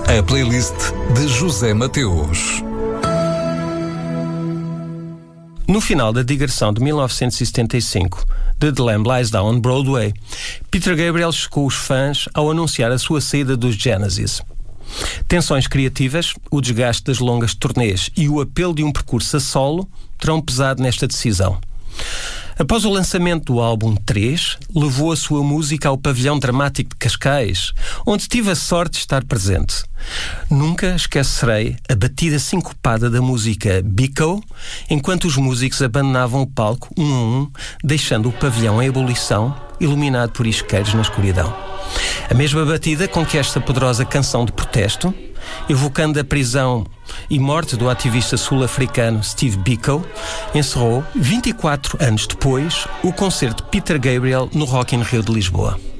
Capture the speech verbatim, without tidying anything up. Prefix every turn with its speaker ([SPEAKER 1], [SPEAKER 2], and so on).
[SPEAKER 1] A playlist de José Mateus.
[SPEAKER 2] No final da digressão de mil novecentos e setenta e cinco de The Lamb Lies Down on Broadway, Peter Gabriel chocou os fãs ao anunciar a sua saída dos Genesis. Tensões criativas, o desgaste das longas turnês e o apelo de um percurso a solo terão pesado nesta decisão. Após o lançamento do álbum três, levou a sua música ao Pavilhão Dramático de Cascais, onde tive a sorte de estar presente. Nunca esquecerei a batida sincopada da música Bico, enquanto os músicos abandonavam o palco um a um, deixando o pavilhão em ebulição, iluminado por isqueiros na escuridão. A mesma batida com que esta poderosa canção de protesto, evocando a prisão e morte do ativista sul-africano Steve Biko, encerrou, vinte e quatro anos depois, o concerto de Peter Gabriel no Rock in Rio de Lisboa.